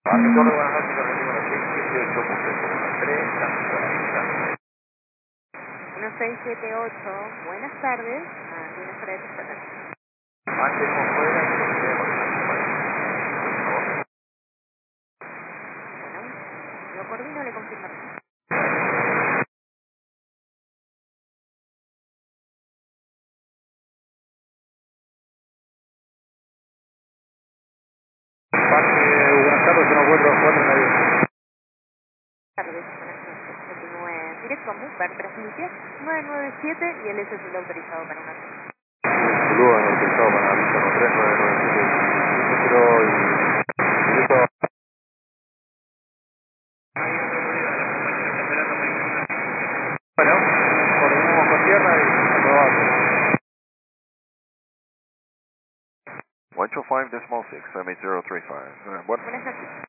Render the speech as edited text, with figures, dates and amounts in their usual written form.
Arquitecto, buenas noches, correctivo 1678.3, 1678, buenas tardes. Buenas tardes, personas. antes con fuera y con Bueno, lo coordino, le confirmo. buenas tardes, yo no acuerdo, 4 Buenas tardes, buenas noches. Continúe directo a Mumbar, transmite 997 y él es el autorizado para una. Saludos, autorizado para la lista 3997 y listo. Bueno, coordinamos con tierra y aprobado. 125.6, 78035. Buenas noches.